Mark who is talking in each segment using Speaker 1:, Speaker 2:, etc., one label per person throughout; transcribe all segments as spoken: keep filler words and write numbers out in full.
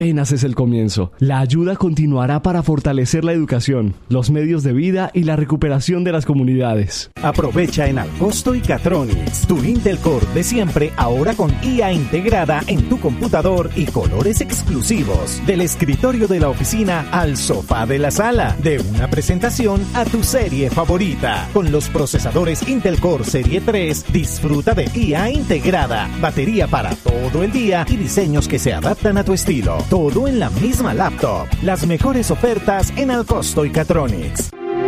Speaker 1: Apenas es el comienzo. La ayuda continuará para fortalecer la educación, los medios de vida y la recuperación de las comunidades.
Speaker 2: Aprovecha en Alcosto y Catronics tu Intel Core de siempre, ahora con I A integrada en tu computador y colores exclusivos. Del escritorio de la oficina al sofá de la sala, de una presentación a tu serie favorita. Con los procesadores Intel Core Serie tres, disfruta de I A integrada, batería para todo el día y diseños que se adaptan a tu estilo. Todo en la misma laptop. Las mejores ofertas en Alcosto y Catronics.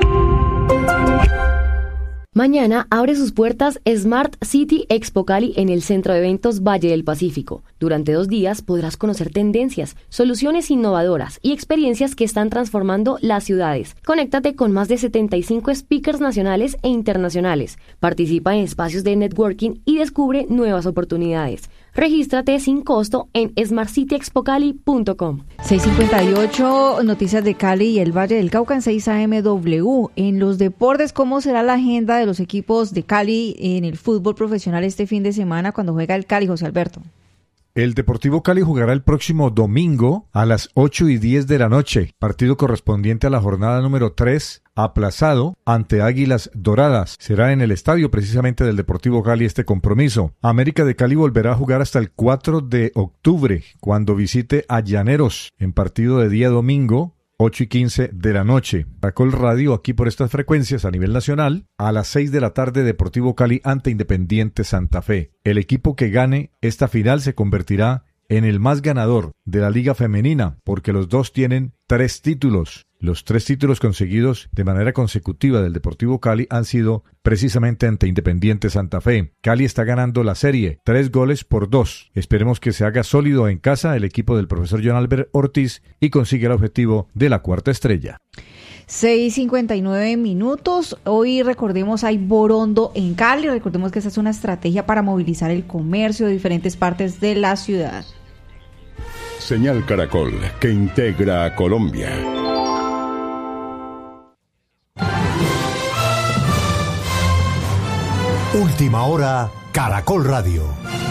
Speaker 3: Mañana abre sus puertas Smart City Expo Cali en el Centro de Eventos Valle del Pacífico. Durante dos días podrás conocer tendencias, soluciones innovadoras y experiencias que están transformando las ciudades. Conéctate con más de setenta y cinco speakers nacionales e internacionales. Participa en espacios de networking y descubre nuevas oportunidades. Regístrate sin costo en smart city expo cali punto com.
Speaker 4: seis cincuenta y ocho, noticias de Cali y el Valle del Cauca en seis A M W. En los deportes, ¿cómo será la agenda de los equipos de Cali en el fútbol profesional este fin de semana cuando juega el Cali, José Alberto?
Speaker 5: El Deportivo Cali jugará el próximo domingo a las ocho y diez de la noche, partido correspondiente a la jornada número tres, aplazado ante Águilas Doradas. Será en el estadio precisamente del Deportivo Cali este compromiso. América de Cali volverá a jugar hasta el cuatro de octubre, cuando visite a Llaneros, en partido de día domingo, ocho y quince de la noche. Caracol Radio aquí por estas frecuencias a nivel nacional. A las seis de la tarde, Deportivo Cali ante Independiente Santa Fe. El equipo que gane esta final se convertirá en el más ganador de la Liga Femenina, porque los dos tienen tres títulos. Los tres títulos conseguidos de manera consecutiva del Deportivo Cali han sido precisamente ante Independiente Santa Fe. Cali está ganando la serie, tres goles por dos. Esperemos que se haga sólido en casa el equipo del profesor John Albert Ortiz y consiga el objetivo de la cuarta estrella.
Speaker 4: seis cincuenta y nueve minutos. Hoy, recordemos, hay Borondo en Cali. Recordemos que esa es una estrategia para movilizar el comercio de diferentes partes de la ciudad.
Speaker 6: Señal Caracol, que integra a Colombia.
Speaker 7: Última hora, Caracol Radio.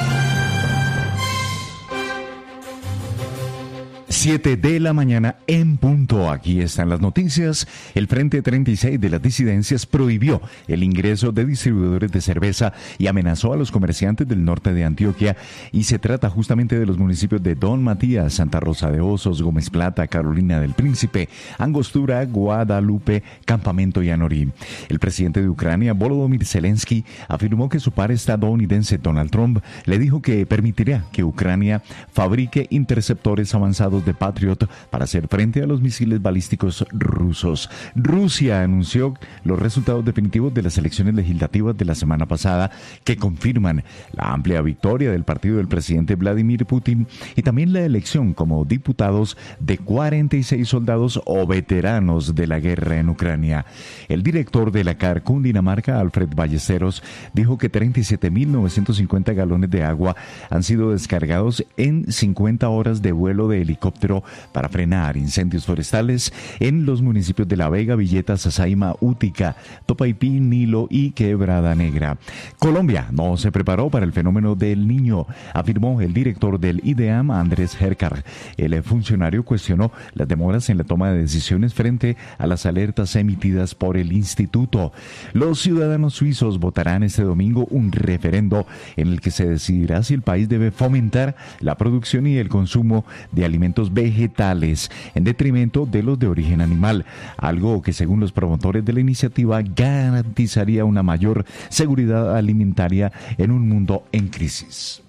Speaker 8: siete de la mañana en punto. Aquí están las noticias. El Frente treinta y seis de las disidencias prohibió el ingreso de distribuidores de cerveza y amenazó a los comerciantes del norte de Antioquia, y se trata justamente de los municipios de Don Matías, Santa Rosa de Osos, Gómez Plata, Carolina del Príncipe, Angostura, Guadalupe, Campamento y Anorí. El presidente de Ucrania, Volodymyr Zelensky, afirmó que su par estadounidense Donald Trump le dijo que permitirá que Ucrania fabrique interceptores avanzados de Patriot para hacer frente a los misiles balísticos rusos. Rusia anunció los resultados definitivos de las elecciones legislativas de la semana pasada, que confirman la amplia victoria del partido del presidente Vladimir Putin, y también la elección como diputados de cuarenta y seis soldados o veteranos de la guerra en Ucrania. El director de la C A R Cundinamarca, Alfred Ballesteros, dijo que treinta y siete mil novecientos cincuenta galones de agua han sido descargados en cincuenta horas de vuelo de helicóptero para frenar incendios forestales en los municipios de La Vega, Villeta, Sasaima, Útica, Topaipí, Nilo y Quebrada Negra. Colombia no se preparó para el fenómeno del Niño, afirmó el director del IDEAM, Andrés Hercar. El funcionario cuestionó las demoras en la toma de decisiones frente a las alertas emitidas por el instituto. Los ciudadanos suizos votarán este domingo un referendo en el que se decidirá si el país debe fomentar la producción y el consumo de alimentos vegetales en detrimento de los de origen animal, algo que según los promotores de la iniciativa garantizaría una mayor seguridad alimentaria en un mundo en crisis.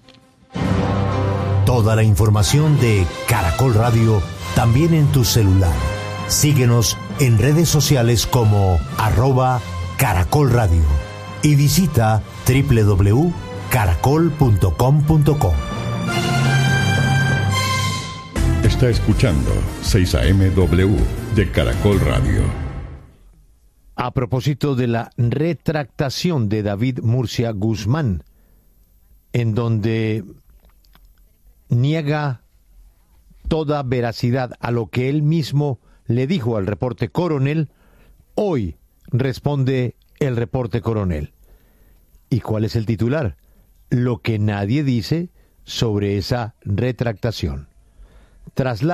Speaker 7: Toda la información de Caracol Radio también en tu celular. Síguenos en redes sociales como arroba Caracol Radio y visita doble u doble u doble u punto caracol punto com punto co.
Speaker 6: Está escuchando seis A M W de Caracol Radio.
Speaker 9: A propósito de la retractación de David Murcia Guzmán, en donde niega toda veracidad a lo que él mismo le dijo al reporte Coronel, hoy responde el reporte Coronel. ¿Y cuál es el titular? Lo que nadie dice sobre esa retractación. traslada